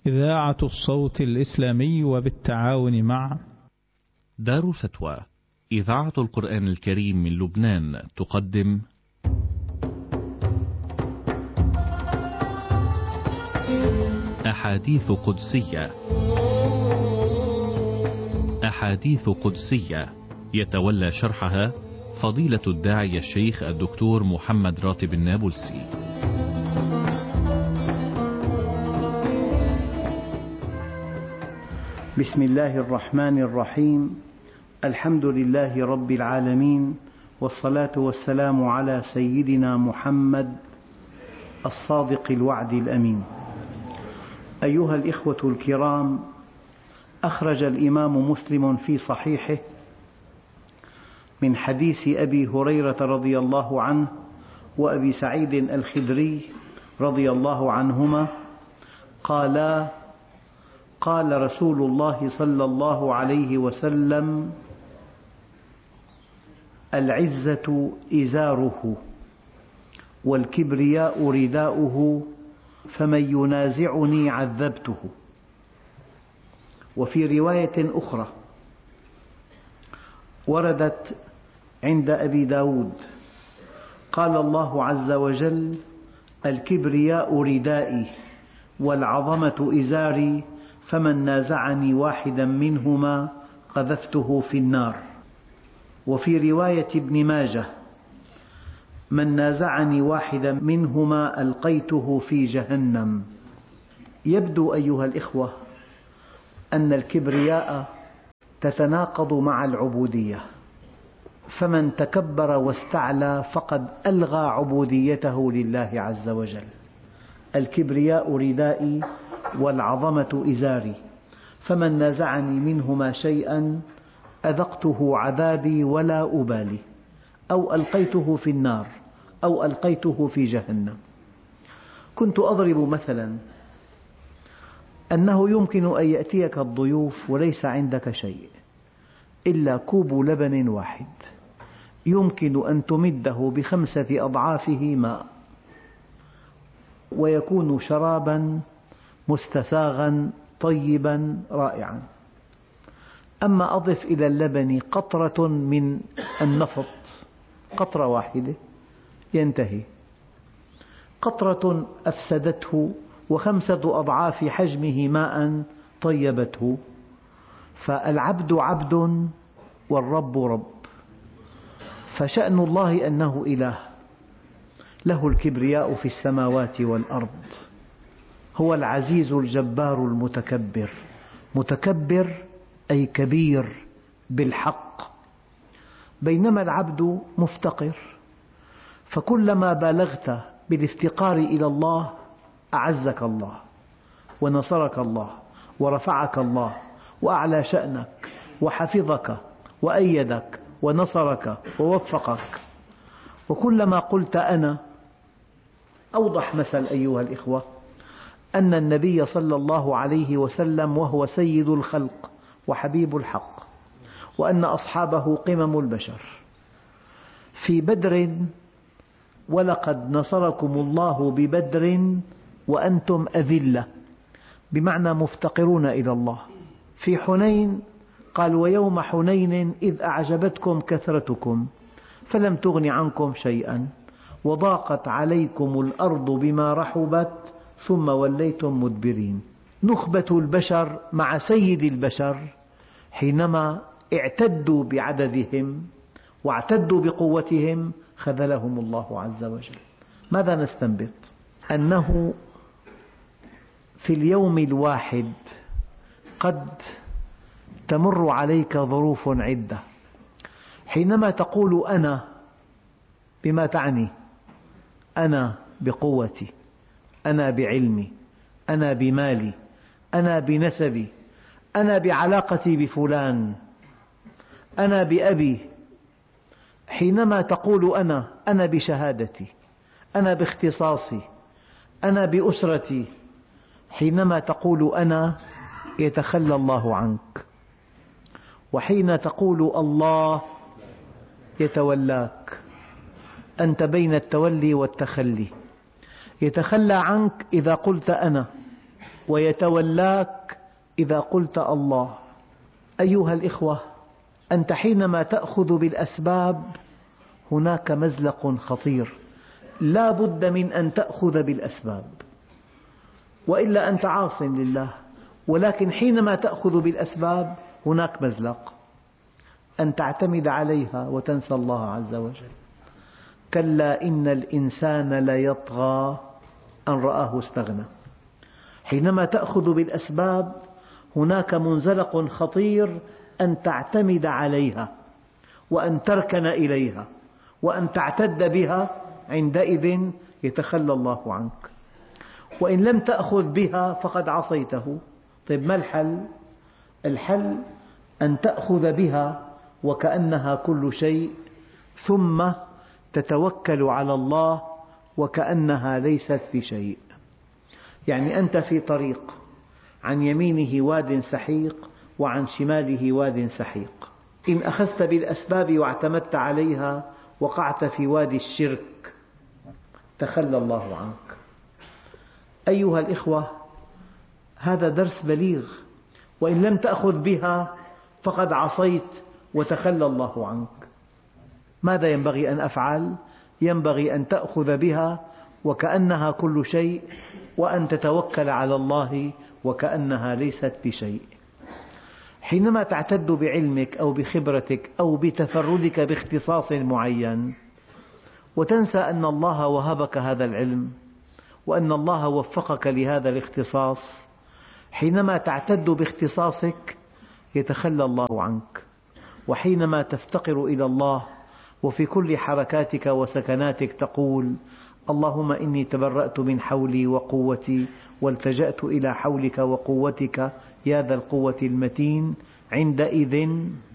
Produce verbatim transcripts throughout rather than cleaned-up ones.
إذاعة الصوت الإسلامي وبالتعاون مع دار الفتوى إذاعة القرآن الكريم من لبنان تقدم أحاديث قدسية. أحاديث قدسية يتولى شرحها فضيلة الداعية الشيخ الدكتور محمد راتب النابلسي. بسم الله الرحمن الرحيم. الحمد لله رب العالمين، والصلاة والسلام على سيدنا محمد الصادق الوعد الأمين. أيها الإخوة الكرام، أخرج الإمام مسلم في صحيحه من حديث أبي هريرة رضي الله عنه وأبي سعيد الخدري رضي الله عنهما قالا: قال رسول الله صلى الله عليه وسلم: العزة إزاره والكبرياء رداؤه، فمن ينازعني عذبته. وفي رواية أخرى وردت عند أبي داود قال الله عز وجل: الكبرياء ردائي والعظمة إزاري، فمن نازعني واحدا منهما قذفته في النار. وفي رواية ابن ماجه: من نازعني واحدا منهما ألقيته في جهنم. يبدو أيها الإخوة أن الكبرياء تتناقض مع العبودية، فمن تكبر واستعلى فقد ألغى عبوديته لله عز وجل. الكبرياء ردائي والعظمة إزاري، فمن نازعني منهما شيئا أذقته عذابي ولا أبالي، أو ألقيته في النار، أو ألقيته في جهنم. كنت أضرب مثلا أنه يمكن أن يأتيك الضيوف وليس عندك شيء إلا كوب لبن واحد، يمكن أن تمده بخمسة أضعافه ماء ويكون شرابا مستساغا طيبا رائعا. أما أضف إلى اللبن قطرة من النفط، قطرة واحدة ينتهي. قطرة أفسدته وخمسة أضعاف حجمه ماء طيبته. فالعبد عبد والرب رب. فشأن الله أنه إله، له الكبرياء في السماوات والأرض، هو العزيز الجبار المتكبر. متكبر أي كبير بالحق، بينما العبد مفتقر. فكلما بالغت بالافتقار إلى الله أعزك الله ونصرك الله ورفعك الله وأعلى شأنك وحفظك وأيدك ونصرك ووفقك. وكلما قلت أنا، أوضح مثل أيها الإخوة أن النبي صلى الله عليه وسلم وهو سيد الخلق وحبيب الحق، وأن أصحابه قمم البشر في بدر: ولقد نصركم الله ببدر وأنتم أذلة، بمعنى مفتقرون إلى الله. في حنين قال: ويوم حنين إذ أعجبتكم كثرتكم فلم تغن عنكم شيئا وضاقت عليكم الأرض بما رحبت ثم وليتم مدبرين. نخبة البشر مع سيد البشر حينما اعتدوا بعددهم واعتدوا بقوتهم خذلهم الله عز وجل. ماذا نستنبط؟ أنه في اليوم الواحد قد تمر عليك ظروف عدة. حينما تقول أنا، بما تعني؟ أنا بقوتي، أنا بعلمي، أنا بمالي، أنا بنسبي، أنا بعلاقتي بفلان، أنا بأبي. حينما تقول أنا، أنا بشهادتي، أنا باختصاصي، أنا بأسرتي. حينما تقول أنا يتخلى الله عنك، وحين تقول الله يتولاك. أنت بين التولي والتخلي. يتخلى عنك إذا قلت أنا، ويتولاك إذا قلت الله. أيها الإخوة، أنت حينما تأخذ بالأسباب هناك مزلق خطير، لا بد من أن تأخذ بالأسباب، وإلا أنت عاص لله. ولكن حينما تأخذ بالأسباب هناك مزلق، أن تعتمد عليها وتنسى الله عز وجل. كلا إن الإنسان ليطغى أن رآه استغنى. حينما تأخذ بالأسباب هناك منزلق خطير، أن تعتمد عليها وأن تركن إليها وأن تعتد بها، عندئذ يتخلى الله عنك. وإن لم تأخذ بها فقد عصيته. طيب ما الحل؟ الحل أن تأخذ بها وكأنها كل شيء، ثم تتوكل على الله وكأنها ليست بشيء. يعني أنت في طريق، عن يمينه واد سحيق وعن شماله واد سحيق. إن أخذت بالأسباب واعتمدت عليها وقعت في وادي الشرك، تخلى الله عنك. أيها الإخوة، هذا درس بليغ. وإن لم تأخذ بها فقد عصيت وتخلى الله عنك. ماذا ينبغي أن أفعل؟ ينبغي أن تأخذ بها وكأنها كل شيء، وأن تتوكل على الله وكأنها ليست بشيء. حينما تعتد بعلمك أو بخبرتك أو بتفردك باختصاص معين، وتنسى أن الله وهبك هذا العلم وأن الله وفقك لهذا الاختصاص، حينما تعتد باختصاصك يتخلى الله عنك. وحينما تفتقر إلى الله وفي كل حركاتك وسكناتك تقول: اللهم إني تبرأت من حولي وقوتي والتجأت إلى حولك وقوتك يا ذا القوة المتين، عندئذ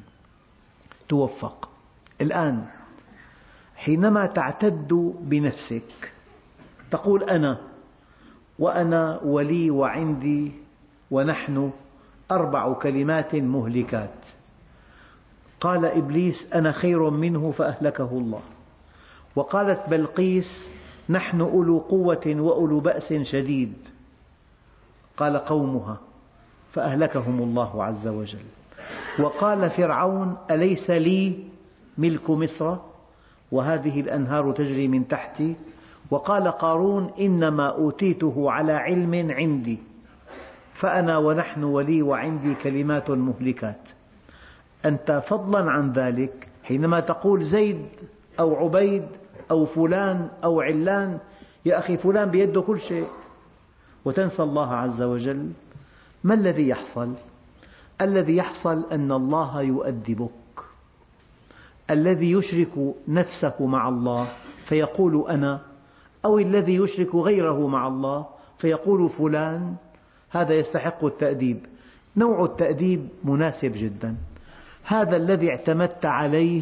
توفق. الآن حينما تعتد بنفسك تقول: أنا وأنا ولي وعندي ونحن، أربع كلمات مهلكات. قال إبليس: أنا خير منه فأهلكه الله. وقالت بلقيس: نحن أولو قوة وأولو بأس شديد. قال قومها فأهلكهم الله عز وجل. وقال فرعون: أليس لي ملك مصر وهذه الأنهار تجري من تحتي. وقال قارون: إنما أوتيته على علم عندي. فأنا ونحن ولي وعندي كلمات مهلكات. أنت فضلا عن ذلك حينما تقول زيد أو عبيد أو فلان أو علان، يا أخي فلان بيده كل شيء، وتنسى الله عز وجل. ما الذي يحصل؟ الذي يحصل أن الله يؤدبك. الذي يشرك نفسه مع الله فيقول أنا، أو الذي يشرك غيره مع الله فيقول فلان، هذا يستحق التأديب. نوع التأديب مناسب جدا. هذا الذي اعتمدت عليه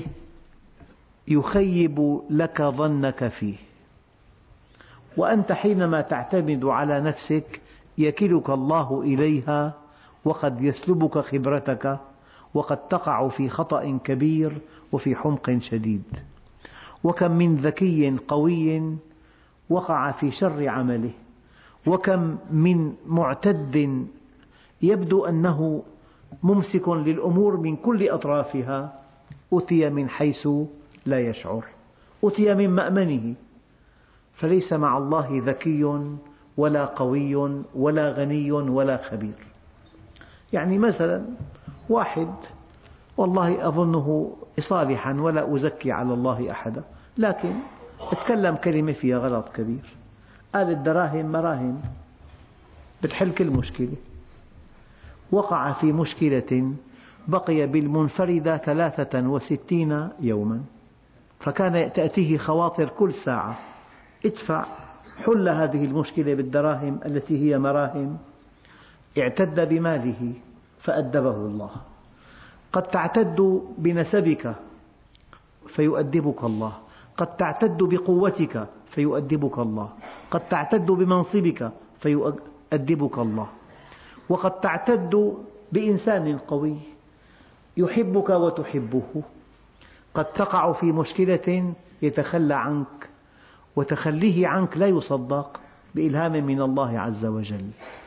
يخيب لك ظنك فيه، وأنت حينما تعتمد على نفسك يكلك الله إليها، وقد يسلبك خبرتك، وقد تقع في خطأ كبير وفي حمق شديد. وكم من ذكي قوي وقع في شر عمله، وكم من معتد يبدو أنه ممسك للأمور من كل أطرافها، أتي من حيث لا يشعر، أتي من مأمنه. فليس مع الله ذكي ولا قوي ولا غني ولا خبير. يعني مثلا واحد والله أظنه صالحا ولا أزكي على الله أحدا، لكن اتكلم كلمة فيها غلط كبير، قال الدراهم مراهم، بتحل كل مشكلة. وقع في مشكلة بقي بالمنفردة ثلاثة وستين يوما، فكان تأتيه خواطر كل ساعة: ادفع، حل هذه المشكلة بالدراهم التي هي مراهم. اعتد بماله فأدبه الله. قد تعتد بنسبك فيؤدبك الله، قد تعتد بقوتك فيؤدبك الله، قد تعتد بمنصبك فيؤدبك الله، وقد تعتد بإنسان قوي يحبك وتحبه. قد تقع في مشكلة يتخلى عنك، وتخليه عنك لا يصدق بإلهام من الله عز وجل.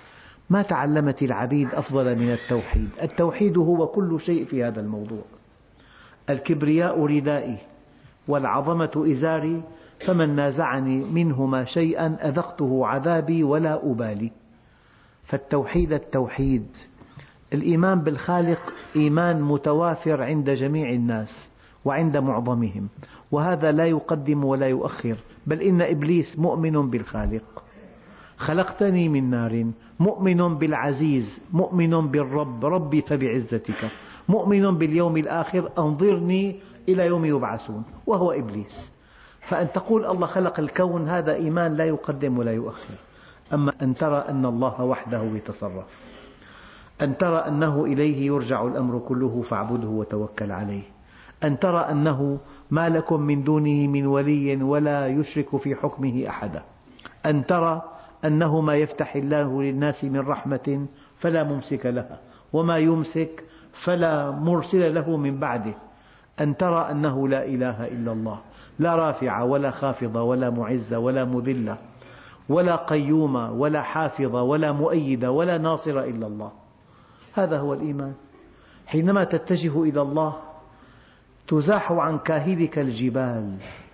ما تعلمت العبيد أفضل من التوحيد. التوحيد هو كل شيء في هذا الموضوع. الكبرياء ردائي والعظمة إزاري، فمن نازعني منهما شيئا أذقته عذابي ولا أبالي. فالتوحيد التوحيد. الإيمان بالخالق إيمان متوافر عند جميع الناس وعند معظمهم، وهذا لا يقدم ولا يؤخر، بل إن إبليس مؤمن بالخالق. خلقتني من نار، مؤمن بالعزيز، مؤمن بالرب ربي فبعزتك، مؤمن باليوم الآخر أنظرني إلى يوم يبعثون، وهو إبليس. فأن تقول الله خلق الكون هذا إيمان لا يقدم ولا يؤخر. أما أن ترى أن الله وحده يتصرف، أن ترى أنه إليه يرجع الأمر كله فاعبده وتوكل عليه، أن ترى أنه ما لكم من دونه من ولي ولا يشرك في حكمه أحدا، أن ترى أنه ما يفتح الله للناس من رحمة فلا ممسك لها وما يمسك فلا مرسل له من بعده، أن ترى أنه لا إله إلا الله، لا رافع ولا خافض ولا معز ولا مذل ولا قيوم ولا حافظ ولا مؤيد ولا ناصر إلا الله. هذا هو الإيمان. حينما تتجه إلى الله تزاح عن كاهلك الجبال،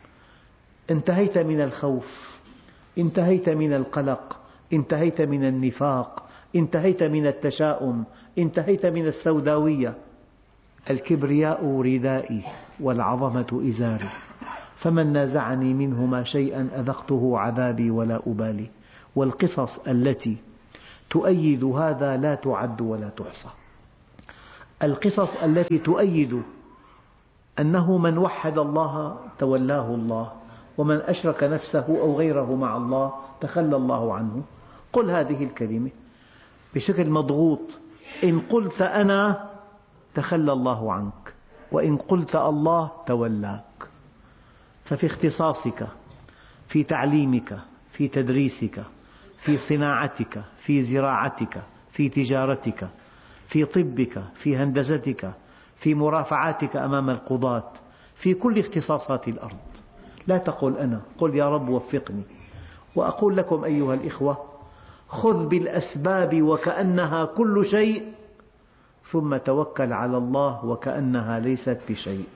انتهيت من الخوف، انتهيت من القلق، انتهيت من النفاق، انتهيت من التشاؤم، انتهيت من السوداوية. الكبرياء ردائي والعظمة إزاري، فمن نازعني منهما شيئا أذقته عذابي ولا أبالي. والقصص التي تؤيد هذا لا تعد ولا تحصى. القصص التي تؤيد أنه من وحد الله تولاه الله، ومن أشرك نفسه أو غيره مع الله تخلى الله عنه. قل هذه الكلمة بشكل مضغوط: إن قلت أنا تخلى الله عنك، وإن قلت الله تولاك. ففي اختصاصك، في تعليمك، في تدريسك، في صناعتك، في زراعتك، في تجارتك، في طبك، في هندستك، في مرافعاتك أمام القضاة، في كل اختصاصات الأرض. لا تقل أنا، قل يا رب وفقني. وأقول لكم أيها الإخوة: خذ بالأسباب وكأنها كل شيء، ثم توكل على الله وكأنها ليست بشيء.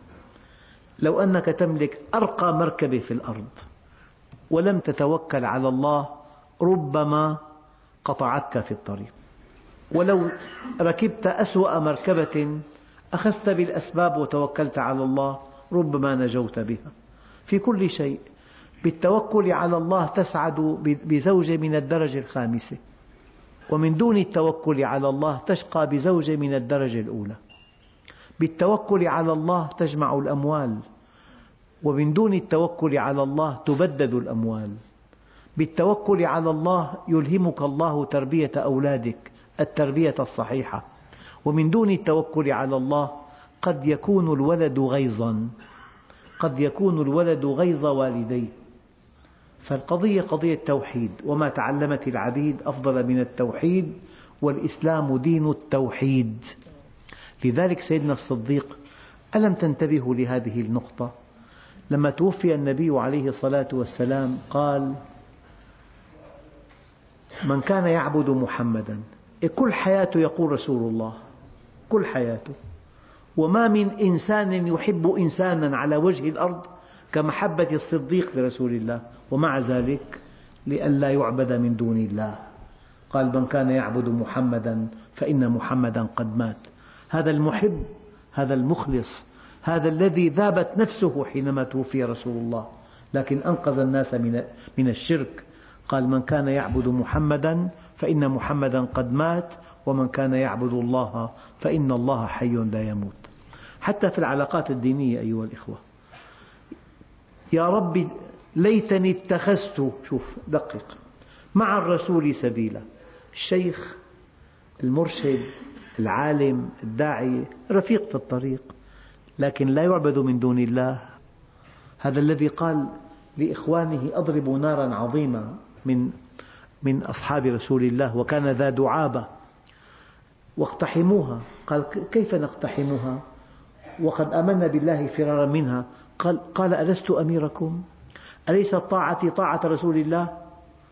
لو أنك تملك أرقى مركبة في الأرض ولم تتوكل على الله ربما قطعتك في الطريق. ولو ركبت أسوأ مركبة أخذت بالأسباب وتوكلت على الله ربما نجوت بها. في كل شيء بالتوكل على الله تسعد بزوجة من الدرجة الخامسة، ومن دون التوكل على الله تشقى بزوجة من الدرجة الأولى. بالتوكل على الله تجمع الأموال، ومن دون التوكل على الله تبدد الأموال. بالتوكل على الله يلهمك الله تربية أولادك التربية الصحيحة، ومن دون التوكل على الله قد يكون الولد غيظا، قد يكون الولد غيظ والديه. فالقضية قضية توحيد، وما تعلمت العبيد أفضل من التوحيد، والإسلام دين التوحيد. لذلك سيدنا الصديق، ألم تنتبهوا لهذه النقطة؟ لما توفي النبي عليه الصلاة والسلام قال: من كان يعبد محمدا، كل حياته يقول رسول الله، كل حياته، وما من إنسان يحب إنسانا على وجه الأرض كمحبة الصديق لرسول الله، ومع ذلك لئلا يعبد من دون الله قال: من كان يعبد محمدا فإن محمدا قد مات. هذا المحب، هذا المخلص، هذا الذي ذابت نفسه حينما توفي رسول الله، لكن أنقذ الناس من الشرك. قال: من كان يعبد محمدا فإن محمدا قد مات، ومن كان يعبد الله فإن الله حي لا يموت. حتى في العلاقات الدينية أيها الإخوة، يا رب ليتني اتخذت، شوف دقق، مع الرسول سبيلا. الشيخ، المرشد، العالم، الداعية رفيق في الطريق، لكن لا يعبد من دون الله. هذا الذي قال لإخوانه: أضربوا نارا عظيمة من من أصحاب رسول الله وكان ذا دعابة واقتحموها. قال: كيف نقتحمها وقد آمنا بالله فرارا منها؟ قال, قال ألست أميركم؟ أليست طاعتي طاعة رسول الله؟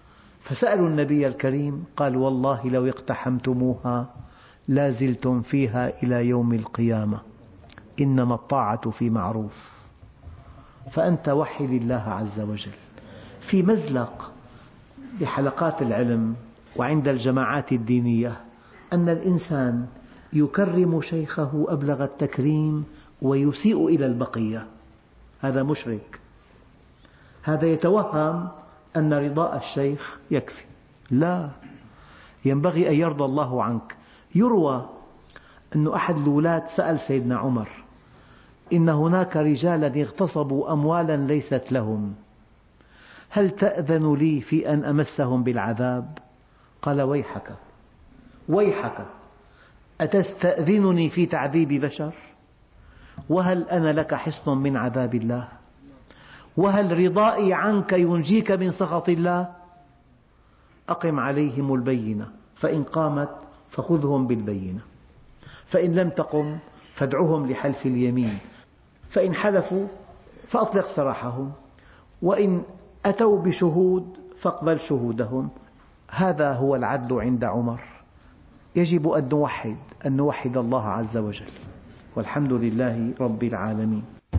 فسألوا النبي الكريم قال والله لو اقتحمتموها لا زلتم فيها إلى يوم القيامة، إنما الطاعة في معروف. فأنت وحد الله عز وجل. في مزلق بحلقات العلم وعند الجماعات الدينية أن الإنسان يكرم شيخه أبلغ التكريم ويسيء إلى البقية، هذا مشرك. هذا يتوهم أن رضاء الشيخ يكفي، لا، ينبغي أن يرضى الله عنك. يروى أن أحد الولاة سأل سيدنا عمر إن هناك رجالا اغتصبوا أموالا ليست لهم، هل تأذن لي في أن أمسهم بالعذاب؟ قال ويحك ويحك، أتستأذنني في تعذيب بشر؟ وهل أنا لك حصن من عذاب الله؟ وهل رضائي عنك ينجيك من سخط الله؟ أقم عليهم البينة، فإن قامت فخذهم بالبينة، فإن لم تقم فادعهم لحلف اليمين، فإن حلفوا فأطلق سراحهم، وإن أتوا بشهود فاقبل شهودهم. هذا هو العدل عند عمر. يجب أن نوحد أن نوحد الله عز وجل، والحمد لله رب العالمين.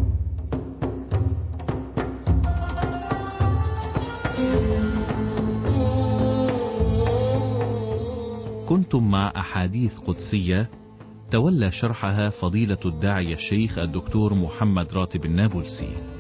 كنتم مع أحاديث قدسية تولى شرحها فضيلة الداعية الشيخ الدكتور محمد راتب النابلسي.